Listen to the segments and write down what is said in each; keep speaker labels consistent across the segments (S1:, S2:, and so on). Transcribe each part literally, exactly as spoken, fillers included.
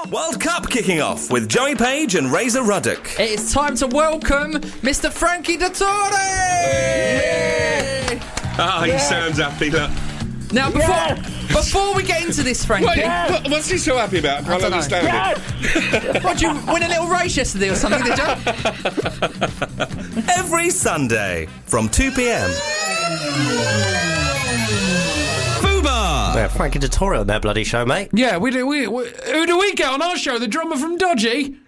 S1: World Cup kicking off with Joey Page and Razor Ruddock.
S2: It's time to welcome Mister Frankie Dettori!
S3: Ah, oh, he sounds happy, look.
S2: Now, before
S4: Yes!
S2: before we get into this, Frankie,
S3: What,
S4: Yes!
S3: what- what's he so happy about? I can't
S2: I don't know.
S3: understand it.
S2: what, did you win a little race yesterday or something, did you?
S1: Every Sunday from two p.m. Fubar!
S5: Yeah, Frankie Dettori on their bloody show, mate.
S6: Yeah, we do. We, we who do we get on our show? The drummer from Dodgy.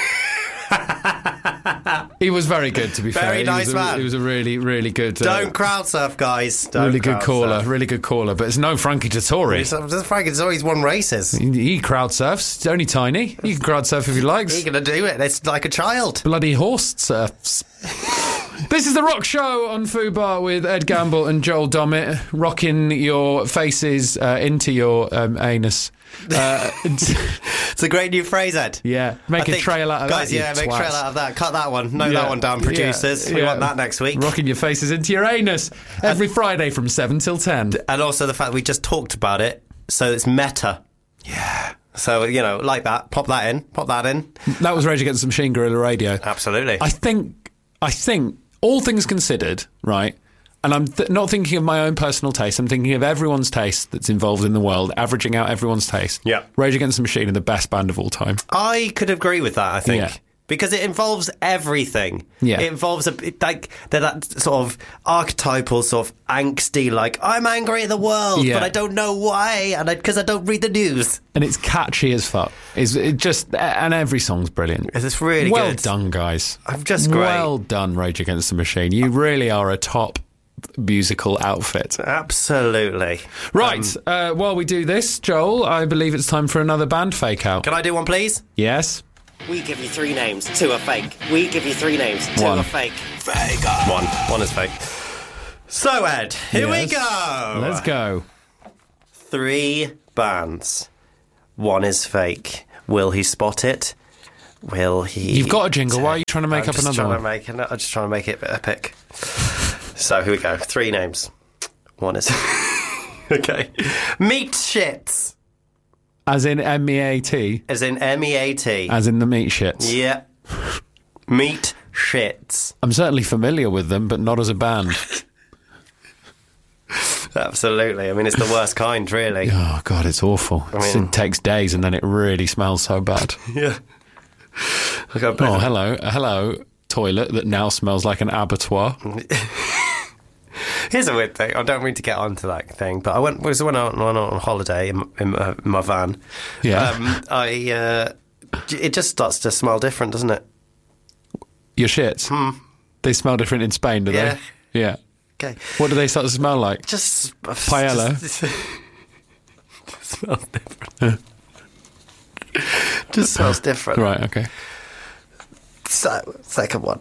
S6: He was very good, to be fair.
S5: Very
S6: He
S5: nice
S6: was a,
S5: man.
S6: He was a really, really good. Uh,
S5: Don't crowd surf, guys. Don't
S6: really good
S5: crowd
S6: caller.
S5: surf.
S6: Really good caller. But it's no Frankie Dettori.
S5: It's- Frankie Dettori's won races.
S6: He, he crowd surfs. It's only tiny. He can crowd surf if he likes.
S5: He's going to do it. It's like a child.
S6: Bloody horse surfs. This is the Rock Show on Fubar with Ed Gamble and Joel Dommett, rocking your faces uh, into your um, anus. Uh,
S5: It's a great new phrase, Ed.
S6: yeah, make
S5: I
S6: a
S5: think-
S6: trail out of
S5: guys,
S6: that. you
S5: yeah, make a
S6: twats.
S5: trail out of that. Cut that one. Note
S6: Yeah,
S5: that one down,
S6: yeah,
S5: producers. We
S6: yeah.
S5: want that next week.
S6: Rocking your faces into your anus every Friday from seven till ten.
S5: And also the fact we just talked about it, so it's meta.
S6: Yeah.
S5: So, you know, like that. Pop that in. Pop that in.
S6: That was Rage Against the Machine Guerrilla Radio.
S5: Absolutely.
S6: I think, I think, all things considered, right, and I'm th- not thinking of my own personal taste, I'm thinking of everyone's taste that's involved in the world, averaging out everyone's taste.
S5: Yeah.
S6: Rage Against the Machine are the best band of all time.
S5: I could agree with that, I think.
S6: Yeah.
S5: Because it involves everything.
S6: Yeah.
S5: It involves, a, it, like, they're that sort of archetypal, sort of angsty, like, I'm angry at the world,
S6: Yeah.
S5: but I don't know why, and because I, I don't read the news.
S6: And it's catchy as fuck. It's it just, and every song's brilliant.
S5: It's really
S6: well
S5: good.
S6: done, guys.
S5: I'm just great.
S6: Well done, Rage Against the Machine. You really are a top musical outfit.
S5: Absolutely.
S6: Right,
S5: Um,
S6: uh, while we do this, Joel, I believe it's time for another band fake out.
S5: Can I do one, please?
S6: Yes?
S5: We give you three names to a fake. We give you three names to
S6: One.
S5: a fake. Fake. One. One is fake. So, Ed, here
S6: Yes.
S5: we go.
S6: Let's go.
S5: Three bands. One is fake. Will he spot it? Will he?
S6: You've got a jingle. Why are you trying to make
S5: I'm
S6: up
S5: just
S6: another
S5: trying
S6: one?
S5: To make, it- I'm just trying to make it epic. So here we go. Three names. One is okay. Meat shits,
S6: As in M E A T?
S5: as in M E A T.
S6: As in the meat shits?
S5: Yeah. Meat shits.
S6: I'm certainly familiar with them, but not as a band.
S5: Absolutely. I mean, it's the worst kind, really.
S6: Oh, God, it's awful. It's-
S5: mean-
S6: it takes days and then it really smells so bad.
S5: Yeah. Look, I bet-
S6: Oh, hello. Hello, toilet that now smells like an abattoir.
S5: Here's a weird thing. I don't mean to get onto that thing, but I went was when I went on holiday in, in, my, in my van.
S6: Yeah.
S5: Um, I uh, it just starts to smell different, doesn't it?
S6: Your shits? They smell different in Spain, do
S5: Hmm. Yeah.
S6: they? Yeah.
S5: Okay.
S6: What do they start to smell like?
S5: Just
S6: Paella?
S5: Just, just smells different. Just smells different.
S6: Right, okay.
S5: So, second one.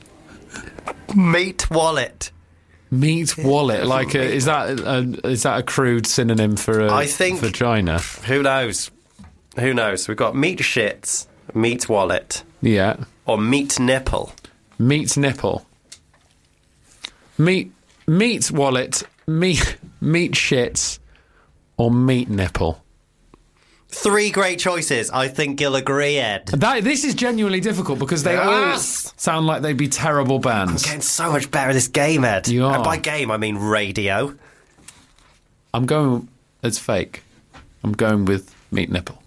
S5: Meat wallet.
S6: Meat wallet, like a, is that a, is that a crude synonym for a
S5: I think-
S6: vagina?
S5: Who knows? Who knows? We've got meat shits, meat wallet,
S6: Yeah.
S5: or meat nipple.
S6: Meat nipple. Meat meat wallet, meat meat shits, or meat nipple.
S5: Three great choices. I think you'll agree, Ed.
S6: That this is genuinely difficult because they
S5: Yes!
S6: all sound like they'd be terrible bands.
S5: Getting so much better at this game, Ed.
S6: You are.
S5: And by game, I mean radio.
S6: I'm going it's fake. I'm going with meat nipple.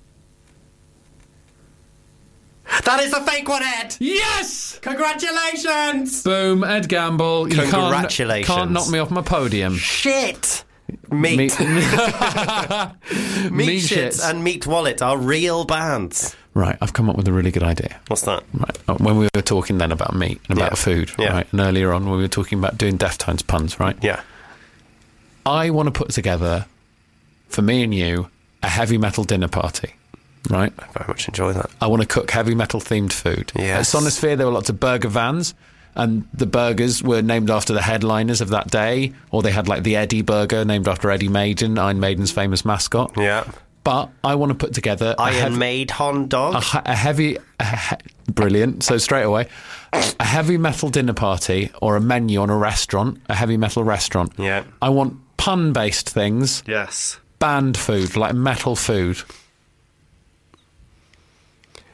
S5: That is the fake one, Ed.
S6: Yes!
S5: Congratulations.
S6: Boom, Ed Gamble. You can't,
S5: Congratulations.
S6: can't knock me off my podium.
S5: Shit. Meat.
S6: Meat,
S5: Meat,
S6: meat
S5: shits and meat wallet are real bands.
S6: Right, I've come up with a really good idea.
S5: What's that?
S6: Right, uh, when we were talking then about meat and about
S5: Yeah.
S6: food,
S5: Yeah.
S6: right, and earlier on when we were talking about doing Deftones puns, right?
S5: Yeah.
S6: I want to put together, for me and you, a heavy metal dinner party, right?
S5: I very much enjoy that.
S6: I want to cook heavy metal themed food.
S5: Yes.
S6: At Sonosphere, there were lots of burger vans, and the burgers were named after the headliners of that day, or they had like the Eddie burger named after Eddie Maiden, Iron Maiden's famous mascot.
S5: Yeah.
S6: But I want to put together a,
S5: Iron
S6: hev-
S5: Maid hot dog.
S6: a, he- a heavy, a he- brilliant. So straight away, a heavy metal dinner party or a menu on a restaurant, a heavy metal restaurant.
S5: Yeah.
S6: I want pun-based things,
S5: Yes.
S6: band food, like metal food.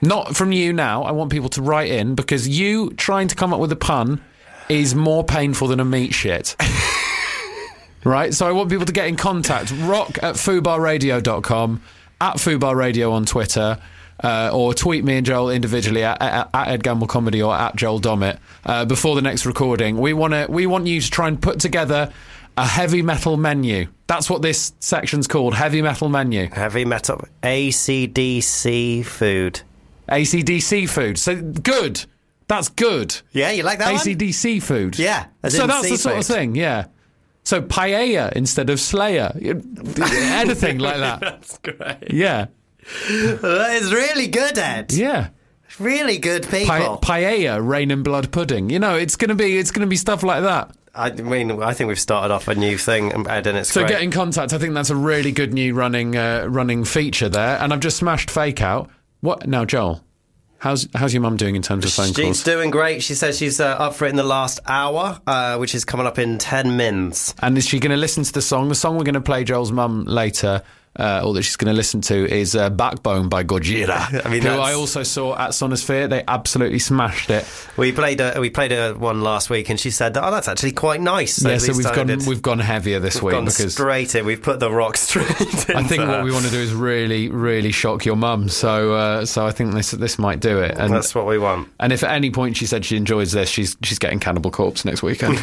S6: Not from you now. I want people to write in because you trying to come up with a pun is more painful than a meat shit. Right? So I want people to get in contact. Rock at fubar radio dot com, at fubar radio on Twitter, uh, or tweet me and Joel individually at, at, at Ed Gamble Comedy or at Joel Dommett uh, before the next recording. We want to. We want you to try and put together a heavy metal menu. That's what this section's called, heavy metal menu.
S5: Heavy metal. A C D C food.
S6: A C D C food. So good. That's good.
S5: Yeah, you like that
S6: A C D C
S5: one?
S6: food.
S5: Yeah. as
S6: So
S5: in
S6: that's the sort of
S5: seafood.
S6: thing, yeah. So paella instead of Slayer. Anything like that.
S5: That's great.
S6: Yeah.
S5: That is really good, Ed.
S6: Yeah.
S5: Really good people.
S6: Pa- paella, rain and blood pudding. You know, it's gonna be it's gonna be stuff like that.
S5: I mean, I think we've started off a new thing, Ed, and it's
S6: So
S5: great.
S6: get in contact. I think that's a really good new running uh, running feature there. And I've just smashed Fake Out. What now, Joel? How's how's your mum doing in terms of phone
S5: She's
S6: calls?
S5: doing great. She says she's uh, up for it in the last hour, uh, which is coming up in ten mins.
S6: And is she going to listen to the song? The song we're going to play Joel's mum later, uh, or that she's going to listen to, is uh, Backbone by Gojira.
S5: I mean,
S6: who
S5: that's-
S6: I also saw at Sonosphere. They absolutely smashed it.
S5: We played a, we played a one last week, and she said, "Oh, that's actually quite nice."
S6: Yeah,
S5: At
S6: so
S5: least
S6: we've
S5: I
S6: gone
S5: did-
S6: we've gone heavier this
S5: we've
S6: week
S5: gone
S6: because
S5: straight in. We've put the rock straight in.
S6: I think what we want to do is really, really shock your mum. So, uh, so I think this this might do it. And
S5: That's what we want.
S6: and if at any point she said she enjoys this, she's she's getting Cannibal Corpse next weekend.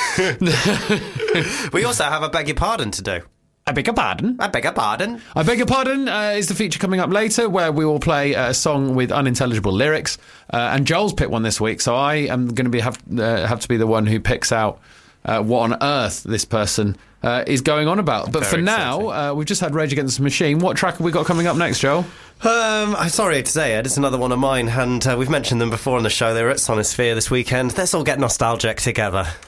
S5: We also have a beg your pardon to do.
S6: I beg your pardon.
S5: I beg your pardon.
S6: I beg your pardon uh, is the feature coming up later where we will play a song with unintelligible lyrics. Uh, and Joel's picked one this week, so I am going to be have uh, have to be the one who picks out uh, what on earth this person uh, is going on about. But
S5: Very
S6: for now, uh, we've just had Rage Against the Machine. What track have we got coming up next, Joel?
S5: Um, I'm sorry to say, Ed, it's another one of mine, and uh, we've mentioned them before on the show. They were at Sonosphere this weekend. Let's all get nostalgic together.